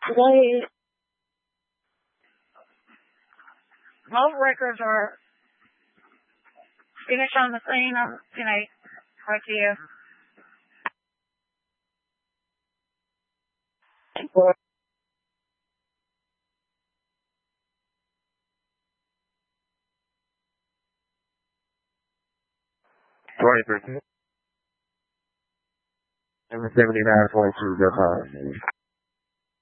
Today, most records are finished on the scene. Right to you. Well, 20%. 79.2 good